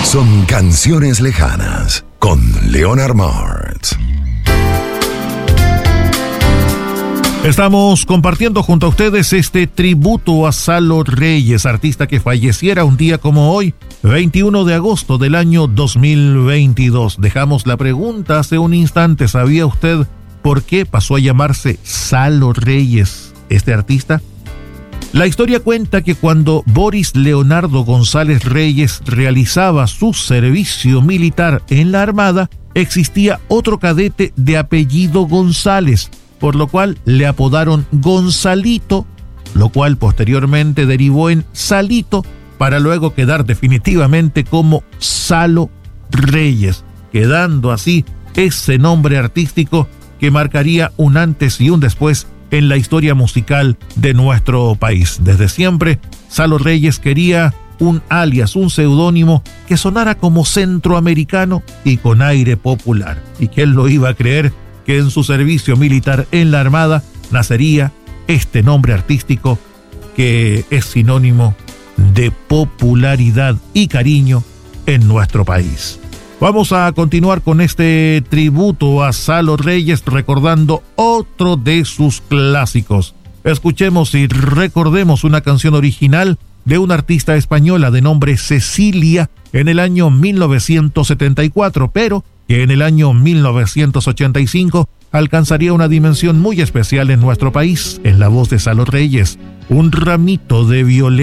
Son canciones lejanas con Leonard Martz. Estamos compartiendo junto a ustedes este tributo a Salo Reyes, artista que falleciera un día como hoy, 21 de agosto del año 2022. Dejamos la pregunta hace un instante. ¿Sabía usted por qué pasó a llamarse Salo Reyes este artista? La historia cuenta que cuando Boris Leonardo González Reyes realizaba su servicio militar en la Armada, existía otro cadete de apellido González, por lo cual le apodaron Gonzalito, lo cual posteriormente derivó en Salito, para luego quedar definitivamente como Salo Reyes, quedando así ese nombre artístico que marcaría un antes y un después en la historia musical de nuestro país. Desde siempre, Salo Reyes quería un alias, un seudónimo que sonara como centroamericano y con aire popular. ¿Y quién lo iba a creer que en su servicio militar en la Armada nacería este nombre artístico que es sinónimo de popularidad y cariño en nuestro país? Vamos a continuar con este tributo a Salo Reyes recordando otro de sus clásicos. Escuchemos y recordemos una canción original de una artista española de nombre Cecilia en el año 1974, pero que en el año 1985 alcanzaría una dimensión muy especial en nuestro país, en la voz de Salo Reyes, Un ramito de violeta.